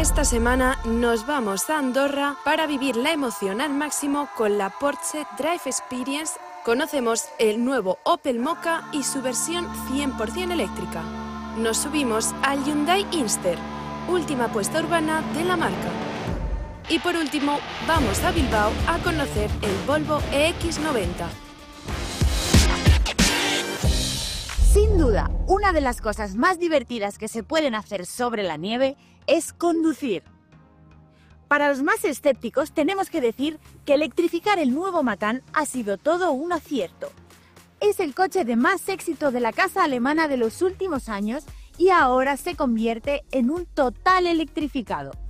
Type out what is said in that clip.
Esta semana nos vamos a Andorra para vivir la emoción al máximo con la Porsche Drive Experience. Conocemos el nuevo Opel Mokka y su versión 100% eléctrica. Nos subimos al Hyundai Inster, última apuesta urbana de la marca. Y por último, vamos a Bilbao a conocer el Volvo EX90. Sin duda, una de las cosas más divertidas que se pueden hacer sobre la nieve es conducir. Para los más escépticos tenemos que decir que electrificar el nuevo Macan ha sido todo un acierto. Es el coche de más éxito de la casa alemana de los últimos años y ahora se convierte en un total electrificado.